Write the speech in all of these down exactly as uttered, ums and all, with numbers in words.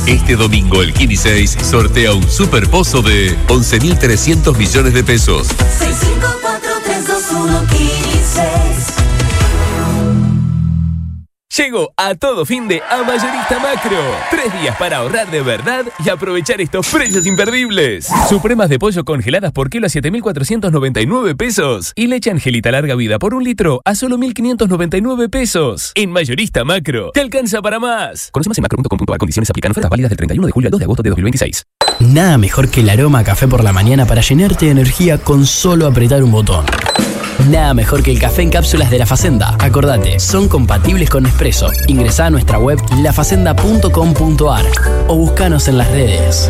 Este domingo el Kini seis sortea un super pozo de once mil trescientos millones de pesos. seis cinco cuatro tres dos uno Kini seis. Llego a todo fin de a Mayorista Macro. Tres días para ahorrar de verdad y aprovechar estos precios imperdibles. Supremas de pollo congeladas por kilo a siete mil cuatrocientos noventa y nueve pesos. Y leche Angelita larga vida por un litro a solo mil quinientos noventa y nueve pesos. En Mayorista Macro, te alcanza para más. Conoce más en macro punto com punto a. Condiciones aplican. Ofertas válidas del treinta y uno de julio al dos de agosto de dos mil veintiséis. Nada mejor que el aroma a café por la mañana para llenarte de energía con solo apretar un botón. Nada mejor que el café en cápsulas de La Facenda. Acordate, son compatibles con Nespresso. Ingresá a nuestra web la facenda punto com punto a r o buscanos en las redes.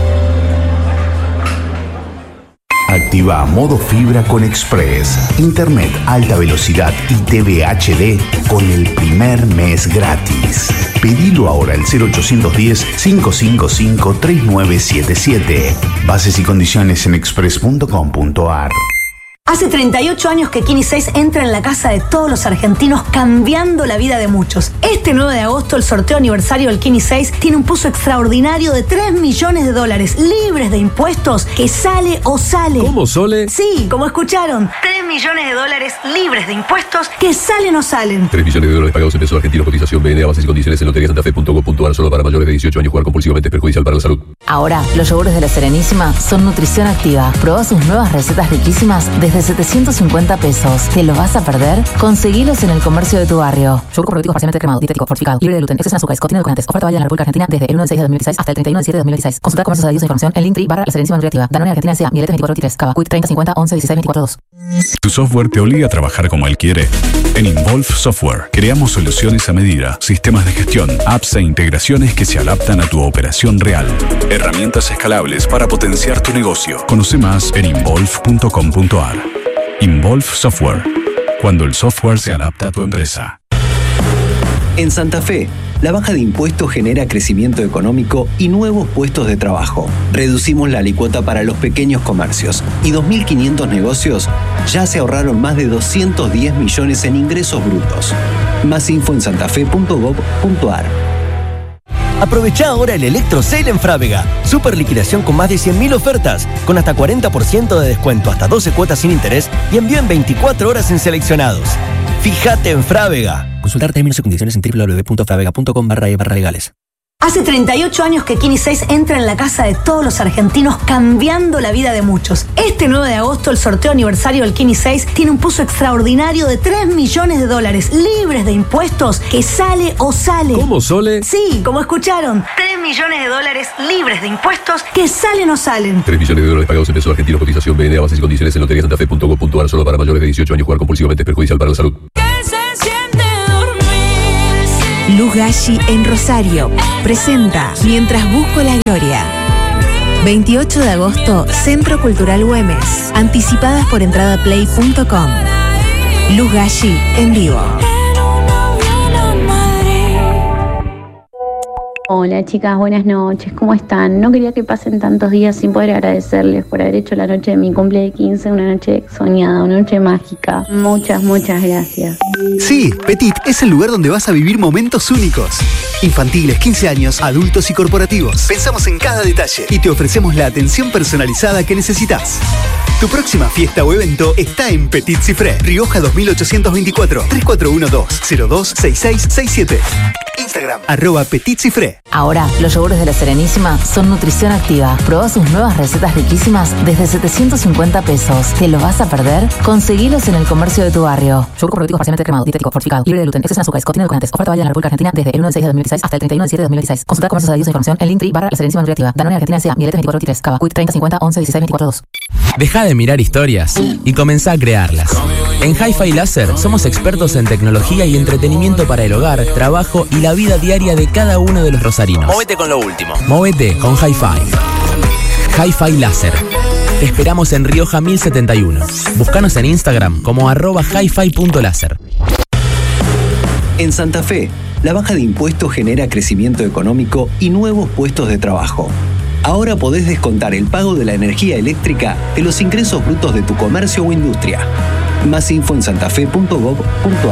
Activa modo fibra con Express. Internet alta velocidad y T V H D con el primer mes gratis. Pedilo ahora al cero ochocientos diez, cinco cinco cinco, tres nueve siete siete. Bases y condiciones en express punto com punto a r. Hace treinta y ocho años que Kini seis entra en la casa de todos los argentinos, cambiando la vida de muchos. Este nueve de agosto, el sorteo aniversario del Kini seis tiene un pozo extraordinario de tres millones de dólares, libres de impuestos, que sale o sale. ¿Cómo, Sole? Sí, como escucharon. tres millones de dólares libres de impuestos, que salen o salen. tres millones de dólares pagados en pesos argentinos. Cotización B N A. Bases y condiciones en lotería santafe punto com punto a r. Solo para mayores de dieciocho años. Jugar compulsivamente es perjudicial para la salud. Ahora, los yogures de La Serenísima son nutrición activa. Probá sus nuevas recetas riquísimas desde setecientos cincuenta pesos. ¿Te lo vas a perder? Conseguilos en el comercio de tu barrio. Yogur probiotico parcialmente cremado, dietético, fortificado, libre de gluten, exceso en azúcares, contiene edulcorantes. Oferta válida en la República Argentina desde el uno de seis de dos mil dieciséis hasta el treinta y uno de siete de dos mil dieciséis. Consulta comercios adheridos a información en Linktree barra La Serenísima Nutriactiva. Danone Argentina S A, Mielete veinticuatro veintitrés, Cava, Quick treinta cincuenta once dieciséis veinticuatro dos. ¿Tu software te obliga a trabajar como él quiere? En Involve Software creamos soluciones a medida, sistemas de gestión, apps e integraciones que se adaptan a tu operación real. Herramientas escalables para potenciar tu negocio. Conoce más en involve punto com punto a r. Involve Software. Cuando el software se adapta a tu empresa. En Santa Fe, la baja de impuestos genera crecimiento económico y nuevos puestos de trabajo. Reducimos la alícuota para los pequeños comercios y dos mil quinientos negocios ya se ahorraron más de doscientos diez millones en ingresos brutos. Más info en santafe punto gov punto a r. Aprovechá ahora el Electro Sale en Frávega. Super liquidación con más de cien mil ofertas, con hasta cuarenta por ciento de descuento, hasta doce cuotas sin interés y envío en veinticuatro horas en seleccionados. Fíjate en Frávega. Consultar términos y condiciones en w w w punto fravega punto com barra e barra legales. Hace treinta y ocho años que Kini seis entra en la casa de todos los argentinos, cambiando la vida de muchos. Este nueve de agosto, el sorteo aniversario del Kini seis tiene un pozo extraordinario de tres millones de dólares, libres de impuestos, que sale o sale. ¿Cómo, Sole? Sí, como escucharon. tres millones de dólares libres de impuestos, que salen o salen. tres millones de dólares pagados en pesos argentinos. Cotización B N A. Bases y condiciones en lotería santafe punto com punto a r. Solo para mayores de dieciocho años. Jugar compulsivamente es perjudicial para la salud. Luz Galli en Rosario presenta Mientras busco la gloria. veintiocho de agosto, Centro Cultural Güemes. Anticipadas por entrada play punto com. Luz Galli en vivo. Hola chicas, buenas noches, ¿cómo están? No quería que pasen tantos días sin poder agradecerles por haber hecho la noche de mi cumple de quince una noche soñada, una noche mágica. Muchas, muchas gracias. Sí, Petit es el lugar donde vas a vivir momentos únicos. Infantiles, quince años, adultos y corporativos. Pensamos en cada detalle y te ofrecemos la atención personalizada que necesitas. Tu próxima fiesta o evento está en Petit Cifré, Rioja dos mil ochocientos veinticuatro, tres cuatro uno dos, cero dos seis seis seis siete. Instagram, arroba Petit Cifré. Ahora, los yogures de La Serenísima son nutrición activa. Probá sus nuevas recetas riquísimas desde setecientos cincuenta pesos. ¿Te lo vas a perder? Conseguilos en el comercio de tu barrio. Yogur probiotico parcialmente cremado, dietético, fortificado, libre de gluten, exceso en azúcares, contiene edulcorantes. Oferta válida en la República Argentina desde el uno de seis de dos mil dieciséis hasta el treinta y uno de siete de dos mil dieciséis. Consulta comercios adheridos a información en Linktree barra La Serenísima Nutriactiva. Danone Argentina S A, Mielete veinticuatro veintitrés, Cava, Quick treinta cincuenta once dieciséis veinticuatro dos. Deja de mirar historias y comenzá a crearlas. En Hi-Fi Láser somos expertos en tecnología y entretenimiento para el hogar, trabajo y la vida diaria de cada uno de los rosarinos. Móvete con lo último. Móvete con Hi-Fi. Hi-Fi Láser. Te esperamos en Rioja mil setenta y uno. Búscanos en Instagram como arroba hi-fi punto láser. En Santa Fe, la baja de impuestos genera crecimiento económico y nuevos puestos de trabajo. Ahora podés descontar el pago de la energía eléctrica de los ingresos brutos de tu comercio o industria. Más info en santafe punto gov punto a r.